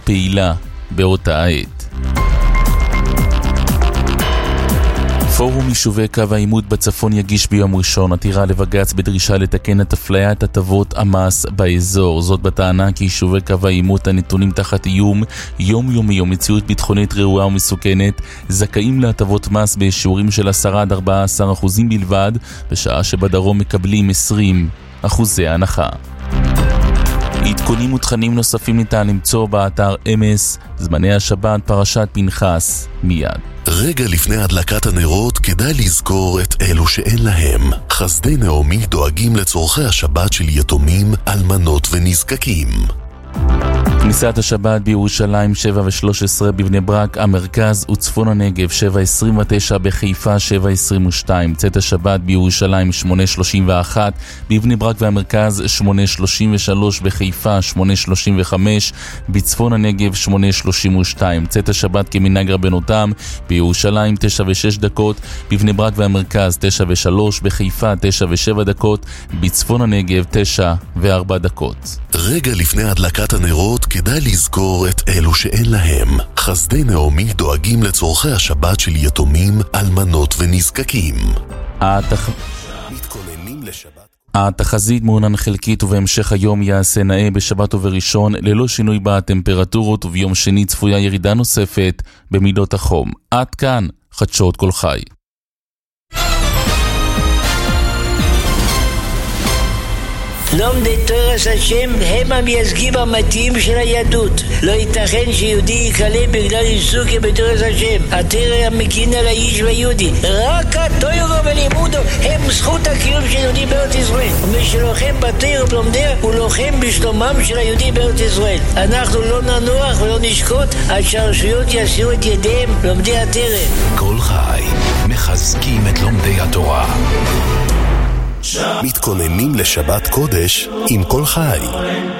פעילה באותה עת. פורום יישובי קו העימות בצפון יגיש ביום ראשון עתירה לבג"ץ בדרישה לתקן את אפליית הטבות המס באזור. זאת בטענה כי יישובי קו העימות הנתונים תחת איום יומיומי ומציאות ביטחונית רעועה ומסוכנת זכאים להטבות מס בשיעורים של 10-14% בלבד, בשעה שבדרום מקבלים 20% הנחה. עדכונים ותכנים נוספים ניתן למצוא באתר אמס. זמני השבת פרשת פנחס מיד. רגע לפני הדלקת הנרות כדאי לזכור את אלו שאין להם. חסדי נעמי דואגים לצורכי השבת של יתומים, אלמנות ונזקקים. כניסת השבת בירושלים 7:13, בבני ברק המרכז וצפון הנגב 7:29, בחיפה 7:22, צאת השבת בירושלים 8:31, בבני ברק והמרכז 8:33, בחיפה 8:35, בצפון הנגב 8:32, צאת השבת כמנהג רבנותם בירושלים 9:06, בבני ברק והמרכז 9:03, בחיפה 9:07, בצפון הנגב 9:04. רגע לפני הדלקת הנרות כדאי לזכור את אלו שאין להם. חסדי נעמי דואגים לצורכי השבת של יתומים, אלמנות ונזקקים. מתכוננים לשבת. התחזית מעונן חלקית ובהמשך היום יעשה נאה בשבת ובראשון ללא שינוי בטמפרטורות, וביום שני צפויה ירידה נוספת במידות החום. עד כאן חדשות כל חי. לומדי תורס השם הם המייצגים המתאים של היהדות. לא ייתכן שיהודי יקלה בגלל עיסוק בתורס השם. התורה המקין על האיש והיהודי. רק התורה ולימודו הם זכות הקיום של יהודי בארץ ישראל. ומי שלוחם בתורה ולומדיה הוא לוחם בשלומם של היהודי בארץ ישראל. אנחנו לא ננוח ולא נשקוט עד שהרשויות יסירו את ידיהם לומדי התורה. כל חי מחזקים את לומדי התורה. מתכוננים לשבת קודש עם כל חי.